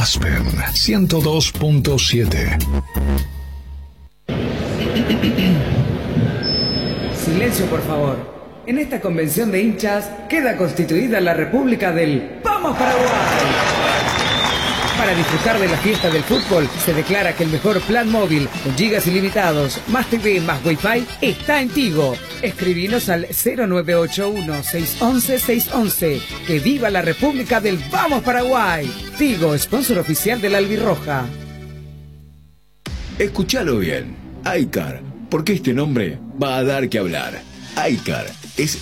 Aspen 102.7. Silencio, por favor. En esta convención de hinchas queda constituida la República del ¡Vamos Paraguay! Para disfrutar de la fiesta del fútbol, se declara que el mejor plan móvil con gigas ilimitados, más TV, más Wi-Fi, está en Tigo. Escribinos al 0981-611-611. ¡Que viva la República del Vamos Paraguay! Tigo, sponsor oficial de la Albirroja. Escúchalo bien. iCar, porque este nombre va a dar que hablar. iCar es